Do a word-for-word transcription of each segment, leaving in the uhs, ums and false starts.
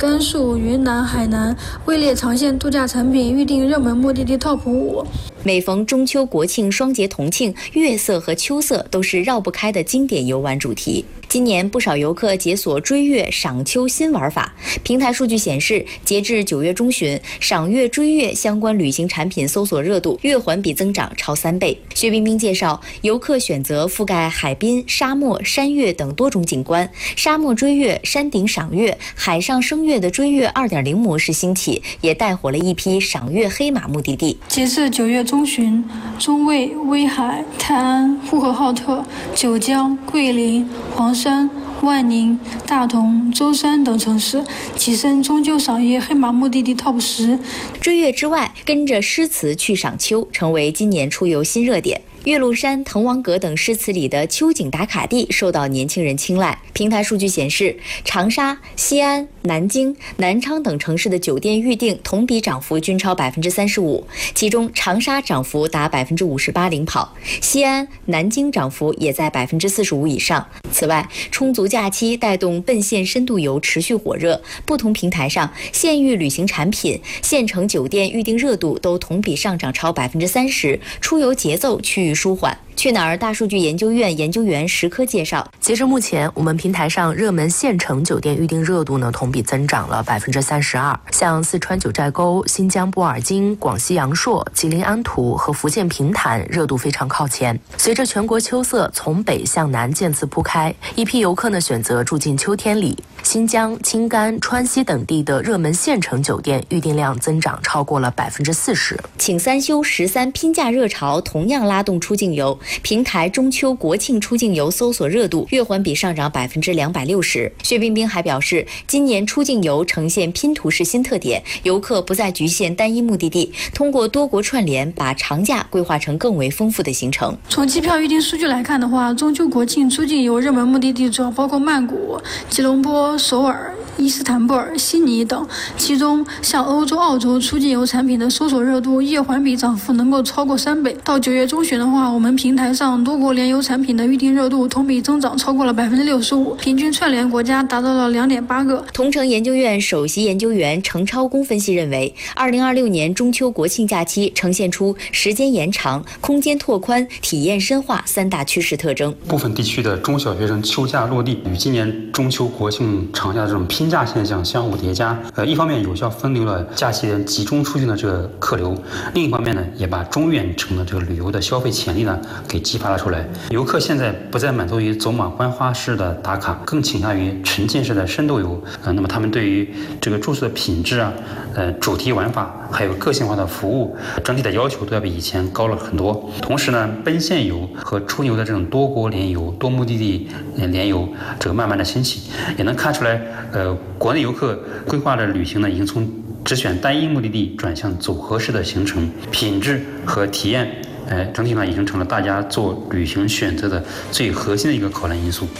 甘肃、云南、海南位列长线度假产品预订热门目的地 top 五。 每逢中秋、国庆、双节同庆，月色和秋色都是绕不开的经典游玩主题。今年不少游客解锁追月、赏秋新玩法。平台数据显示，截至九月中旬，赏月、追月相关旅行产品搜索热度月环比增长超三倍。薛冰冰介绍，游客选择覆盖海滨、沙漠、山岳等多种景观，沙漠追月、山顶赏月、海上升月的追月 二点零 模式兴起，也带火了一批赏月黑马目的地。 截至九月中旬，中卫、威海、泰安、呼和浩特、九江、桂林、黄山、万宁、大同、舟山等城市跻身中秋赏月黑马目的地 top 十。 追月之外，跟着诗词去赏秋成为今年出游新热点。岳麓山、滕王阁等诗词里的秋景打卡地受到年轻人青睐。平台数据显示，长沙、西安、南京、南昌等城市的酒店预订同比涨幅均超百分之三十五，其中长沙涨幅达百分之五十八领跑，西安、南京涨幅也在百分之四十五以上。此外，充足假期带动奔现深度游持续火热，不同平台上县域旅行产品、县城酒店预订热度都同比上涨超百分之三十，出游节奏趋于舒缓。去哪儿大数据研究院研究员石科介绍， 截至目前，我们平台上热门县城酒店预订热度呢同比增长了百分之三十二。像四川九寨沟、新疆布尔津、广西阳朔、吉林安图和福建平潭热度非常靠前。随着全国秋色从北向南渐次铺开，一批游客呢选择住进秋天里。新疆、青甘、川西等地的热门县城酒店预订量增长超过了百分之四十。 请三休十三拼假热潮同样拉动出境游。平台中秋、国庆出境游搜索热度月环比上涨百分之两百六十。薛冰冰还表示，今年出境游呈现拼图式新特点，游客不再局限单一目的地，通过多国串联，把长假规划成更为丰富的行程。 从机票预订数据来看的话，中秋、国庆出境游热门目的地主要包括曼谷、吉隆坡、首尔、伊斯坦布尔、悉尼等，其中像欧洲、澳洲出境游产品的搜索热度月环比涨幅能够超过三倍。到九月中旬的话，我们平台上多国联游产品的预订热度同比增长超过了百分之六十五，平均串联国家达到了两点八个。 同城研究院首席研究员程超公分析认为，二零二六年中秋国庆假期呈现出时间延长、空间拓宽、体验深化三大趋势特征。 部分地区的中小学生休假落地，与今年中秋国庆长假这种拼假现象相互叠加，呃，一方面有效分流了假期人集中出行的这个客流，另一方面呢，也把中远程的这个旅游的消费潜力呢给激发了出来。游客现在不再满足于走马观花式的打卡，更倾向于沉浸式的深度游。呃，那么他们对于这个住宿的品质啊，呃，主题玩法，还有个性化的服务，整体的要求都要比以前高了很多。同时呢，奔现游和出游的这种多国联游、多目的地联游，这个慢慢的兴起，也能看出来，呃，国内游客规划的旅行呢，已经从只选单一目的地转向组合式的行程，品质和体验，呃，整体上已经成了大家做旅行选择的最核心的一个考量因素。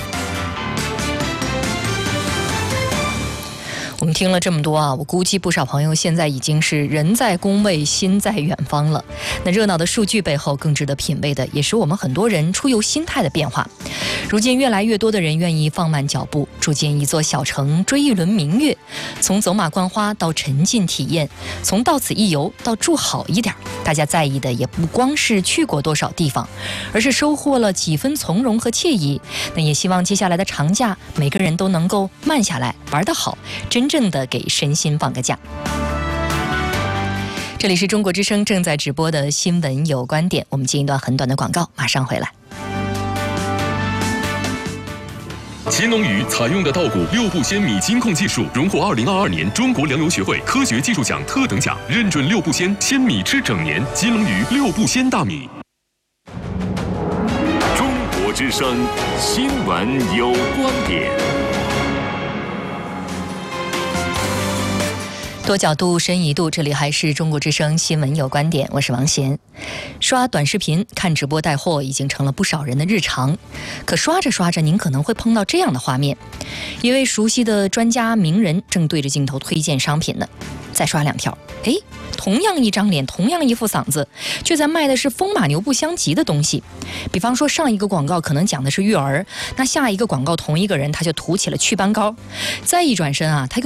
我们听了这么多啊，我估计不少朋友现在已经是人在工位，心在远方了。那热闹的数据背后，更值得品味的也是我们很多人出游心态的变化。如今越来越多的人愿意放慢脚步，住进一座小城，追一轮明月，从走马观花到沉浸体验，从到此一游到住好一点，大家在意的也不光是去过多少地方，而是收获了几分从容和惬意。那也希望接下来的长假，每个人都能够慢下来，玩得好，真正的给身心放个假。这里是中国之声正在直播的新闻有观点，我们进一段很短的广告，马上回来。 乾隆鱼采用的稻谷六步鲜米金控技术，荣获二零二二年中国粮油学会科学技术奖特等奖，认准六步鲜，鲜米吃整年。金龙鱼六步鲜大米。 中国之声新闻有观点。 多角度深一度，这里还是中国之声新闻有观点，我是王贤。刷短视频、看直播带货已经成了不少人的日常，可刷着刷着，您可能会碰到这样的画面：一位熟悉的专家名人正对着镜头推荐商品呢，再刷两条，哎，同样一张脸，同样一副嗓子，却在卖的是风马牛不相及的东西。比方说，上一个广告可能讲的是育儿，那下一个广告同一个人他就涂起了祛斑膏，再一转身啊，他又